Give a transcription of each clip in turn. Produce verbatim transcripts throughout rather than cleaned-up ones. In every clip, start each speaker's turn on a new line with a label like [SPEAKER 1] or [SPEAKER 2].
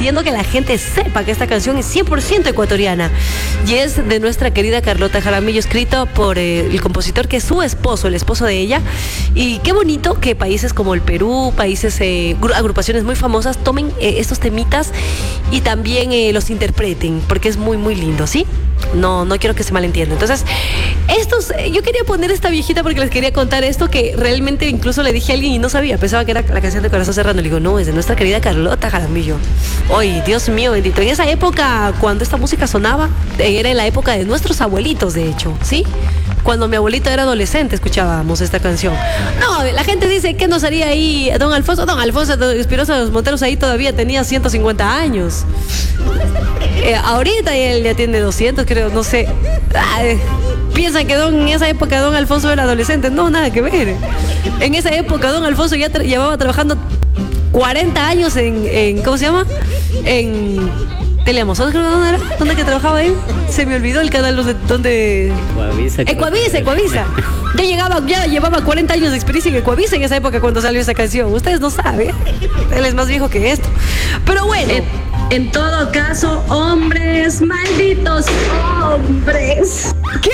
[SPEAKER 1] haciendo que la gente sepa que esta canción es cien por ciento ecuatoriana y es de nuestra querida Carlota Jaramillo, escrita por eh, el compositor que es su esposo, el esposo de ella. Y qué bonito que países como el Perú, países, eh, agrupaciones muy famosas tomen eh, estos temitas y también eh, los interpreten, porque es muy muy lindo, ¿sí? No, no quiero que se malentienda. Entonces, estos, yo quería poner esta viejita porque les quería contar esto que realmente incluso le dije a alguien y no sabía, pensaba que era la canción de Corazón Serrano. Le digo, no, es de nuestra querida Carlota Jaramillo. Ay, Dios mío, bendito. En esa época, cuando esta música sonaba, era en la época de nuestros abuelitos, de hecho, ¿sí? Cuando mi abuelito era adolescente escuchábamos esta canción. No, la gente dice que no sería ahí Don Alfonso. Don Alfonso Espinosa de los Monteros ahí todavía tenía ciento cincuenta años. Eh, ahorita él ya tiene doscientos, creo, no sé. Ay, piensan que don, en esa época Don Alfonso era adolescente. No, nada que ver. En esa época Don Alfonso ya tra- llevaba trabajando cuarenta años en, en ¿cómo se llama? En Teleamazonas, creo que dónde era, dónde que trabajaba él. Se me olvidó el canal donde, donde...
[SPEAKER 2] Ecuavisa,
[SPEAKER 1] Ecuavisa, Ecuavisa. Ya llegaba, ya llevaba cuarenta años de experiencia en Ecuavisa en esa época cuando salió esa canción. Ustedes no saben. Él es más viejo que esto. Pero bueno. En, en todo caso, hombres, malditos hombres. ¿Qué?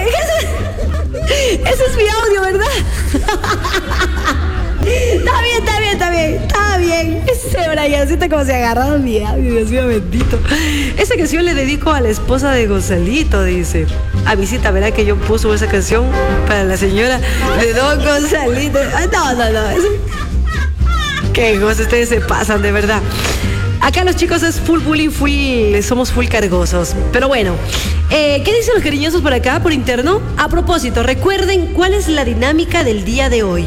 [SPEAKER 1] Ese, ese es mi audio, ¿verdad? Está bien, está bien, está bien, está bien. Ese Briancito como se ha agarrado mi audio, Dios mío bendito. Esa canción le dedico a la esposa de Gonzalito, dice. A visita, verá que yo puso esa canción para la señora de Don Gonzalito. Ay, no, no, no. Es... Qué cosas, ustedes se pasan, de verdad. Acá los chicos es full bullying, full, somos full cargosos. Pero bueno, eh, ¿qué dicen los cariñosos por acá, por interno? A propósito, recuerden cuál es la dinámica del día de hoy.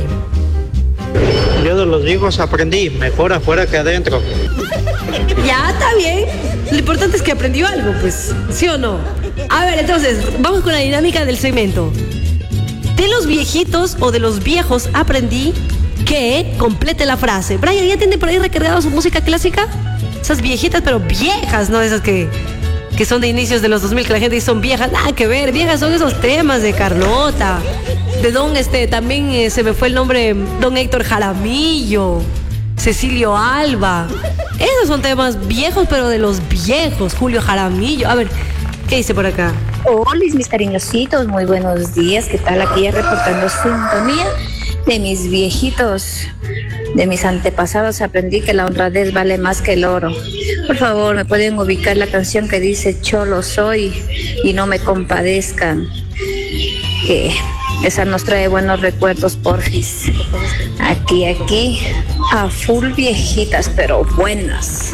[SPEAKER 3] Yo de los viejos aprendí, mejor afuera que adentro.
[SPEAKER 1] Ya, está bien. Lo importante es que aprendió algo, pues, ¿sí o no? A ver, entonces, vamos con la dinámica del segmento. De los viejitos o de los viejos aprendí que complete la frase. Brian, ¿ya tiene por ahí recargado su música clásica? Esas viejitas, pero viejas, ¿no? Esas que, que son de inicios de los dos mil, que la gente dice son viejas. Nada que ver, viejas son esos temas de Carlota. De don, este, también eh, se me fue el nombre, don Héctor Jaramillo, Cecilio Alba. Esos son temas viejos, pero de los viejos. Julio Jaramillo. A ver, ¿qué dice por acá?
[SPEAKER 4] Hola, mis cariñositos, muy buenos días. ¿Qué tal? Aquí ya reportando sintonía de mis viejitos, de mis antepasados. Aprendí que la honradez vale más que el oro. Por favor, ¿me pueden ubicar la canción que dice Cholo soy y no me compadezcan? Que esa nos trae buenos recuerdos, porfis. Aquí, aquí, a full viejitas, pero buenas.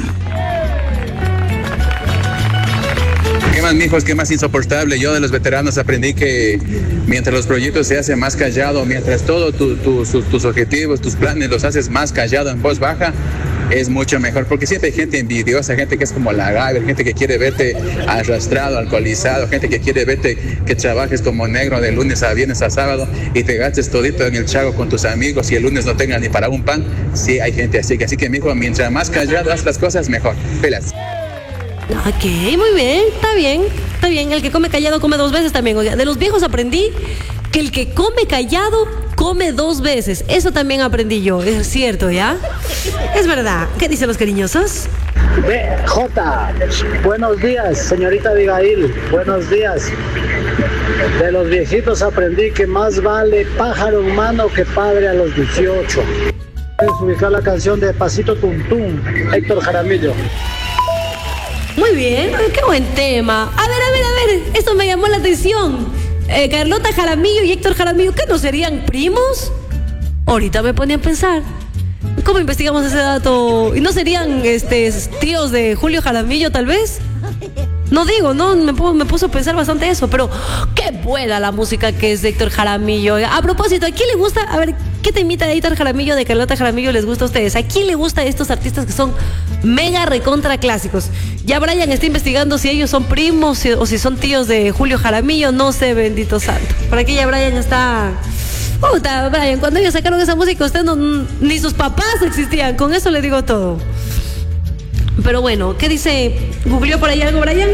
[SPEAKER 5] ¿Qué más, mijos? ¿Qué más insoportable? Yo de los veteranos aprendí que mientras los proyectos se hacen más callado, mientras todos tu, tu, tus, tus objetivos, tus planes los haces más callado en voz baja, es mucho mejor, porque siempre hay gente envidiosa, gente que es como la Gaber, gente que quiere verte arrastrado, alcoholizado, gente que quiere verte que trabajes como negro de lunes a viernes a sábado y te gastes todito en el chago con tus amigos y el lunes no tengas ni para un pan. Sí, hay gente así, que así que, mijo, mientras más callado haz las cosas, mejor. Pelas.
[SPEAKER 1] Ok, muy bien, está bien, está bien. El que come callado come dos veces también. Oiga, de los viejos aprendí que el que come callado come dos veces. Eso también aprendí yo, es cierto, ¿ya? Es verdad. ¿Qué dicen los cariñosos?
[SPEAKER 6] B J, buenos días, señorita Abigail, buenos días. De los viejitos aprendí que más vale pájaro humano que padre a los dieciocho. Puedes ubicar la canción de Pasito Tum Tum, Héctor Jaramillo.
[SPEAKER 1] Muy bien, qué buen tema. A ver, a ver, a ver, esto me llamó la atención. Eh, Carlota Jaramillo y Héctor Jaramillo, ¿qué no serían primos? Ahorita me ponía a pensar. ¿Cómo investigamos ese dato? ¿Y no serían este, tíos de Julio Jaramillo, tal vez? No digo, no, me, me puso a pensar bastante eso, pero qué buena la música que es de Héctor Jaramillo. A propósito, ¿a quién le gusta? A ver, ¿qué temita de Héctor Jaramillo, de Carlota Jaramillo les gusta a ustedes? ¿A quién le gusta estos artistas que son mega recontra clásicos? Ya Brian está investigando si ellos son primos si, o si son tíos de Julio Jaramillo, no sé, bendito santo. Por aquí ya Brian está... Puta, Brian, cuando ellos sacaron esa música, usted no, ni sus papás existían, con eso le digo todo. Pero bueno, ¿qué dice? ¿Googleó por ahí algo, Brian?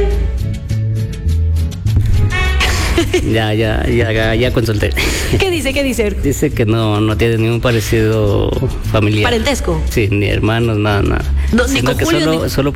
[SPEAKER 2] Ya, ya, ya, ya consulté.
[SPEAKER 1] ¿Qué dice? ¿Qué dice?
[SPEAKER 2] Dice que no, no tiene ningún parecido familiar.
[SPEAKER 1] ¿Parentesco?
[SPEAKER 2] Sí, ni hermanos, nada, nada.
[SPEAKER 1] No, ni
[SPEAKER 2] Sino
[SPEAKER 1] con
[SPEAKER 2] que
[SPEAKER 1] Julio,
[SPEAKER 2] solo,
[SPEAKER 1] ni...
[SPEAKER 2] solo